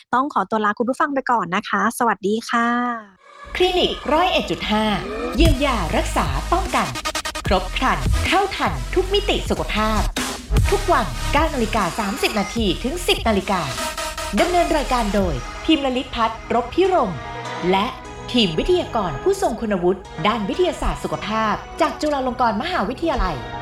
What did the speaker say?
ต้องขอตัวลาคุณผู้ฟังไปก่อนนะคะ สวัสดีค่ะคลินิก101.5เยียวยารักษาป้องกันครบครันเท่าทันทุกมิติสุขภาพทุกวัน 9:30 นถึง 10:00 นดำเนินรายการโดยพิมพ์ลลิตพัฒน์ รบพิรมและทีมวิทยากรผู้ทรงคุณวุฒิด้านวิทยาศาสตร์สุขภาพจากจุฬาลงกรณ์มหาวิทยาลัย